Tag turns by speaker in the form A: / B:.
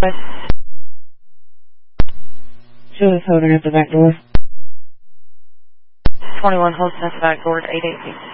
A: Show us holding at the back door.
B: 21 holds at the back door at 886.